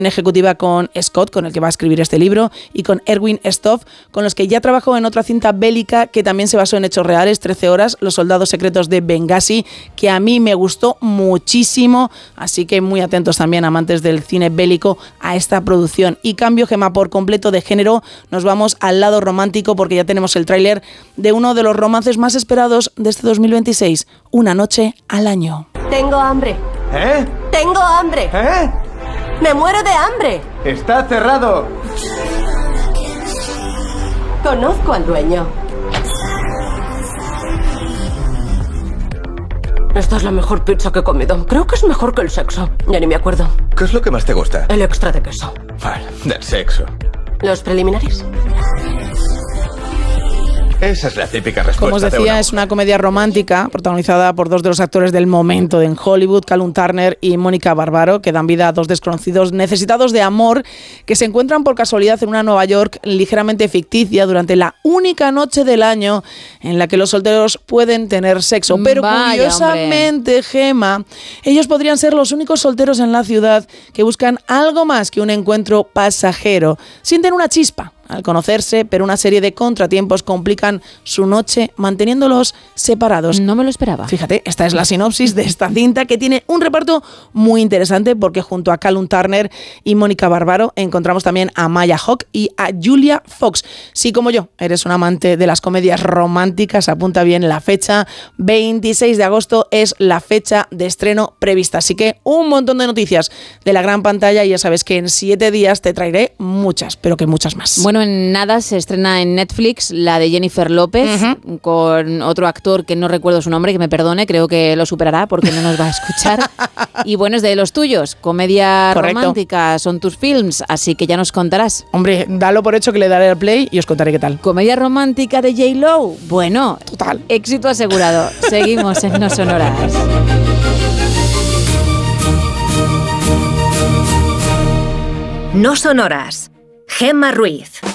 ejecutiva con Scott, con el que va a escribir este libro, y con Erwin Stoff, con los que ya trabajó en otra cinta bélica que también se basó en hechos reales, 13 horas, Los soldados secretos de Benghazi, que a mí me gustó muchísimo, así que muy atentos también, amantes del cine bélico, a esta producción. Y cambio, Gemma, por completo de género, nos vamos al lado romántico porque ya tenemos el tráiler de uno de los romances más esperados de este 2026, Una noche al año. Tengo hambre. ¿Eh? Tengo hambre. ¿Eh? ¡Me muero de hambre! ¡Está cerrado! Conozco al dueño. Esta es la mejor pizza que he comido. Creo que es mejor que el sexo. Ya ni me acuerdo. ¿Qué es lo que más te gusta? El extra de queso. Vale, del sexo. ¿Los preliminares? Esa es la típica respuesta. Como os decía, es una comedia romántica protagonizada por dos de los actores del momento en Hollywood, Callum Turner y Mónica Barbaro, que dan vida a dos desconocidos necesitados de amor que se encuentran por casualidad en una Nueva York ligeramente ficticia durante la única noche del año en la que los solteros pueden tener sexo. Pero curiosamente, Gemma, ellos podrían ser los únicos solteros en la ciudad que buscan algo más que un encuentro pasajero. Sienten una chispa al conocerse, pero una serie de contratiempos complican su noche manteniéndolos separados. No me lo esperaba. Fíjate, esta es la sinopsis de esta cinta, que tiene un reparto muy interesante porque junto a Callum Turner y Mónica Barbaro encontramos también a Maya Hawke y a Julia Fox. Si como yo eres un amante de las comedias románticas, apunta bien la fecha. 26 de agosto es la fecha de estreno prevista. Así que un montón de noticias de la gran pantalla y ya sabes que en 7 días te traeré muchas, pero que muchas más. Bueno, en nada se estrena en Netflix la de Jennifer López, con otro actor que no recuerdo su nombre, que me perdone, creo que lo superará porque no nos va a escuchar. Y bueno, es de los tuyos, comedia romántica, son tus films, así que ya nos contarás. Hombre, dalo por hecho que le daré al play y os contaré qué tal. Comedia romántica de J-Lo, bueno, total, éxito asegurado. Seguimos en No Sonoras. No Sonoras. Gemma Ruiz.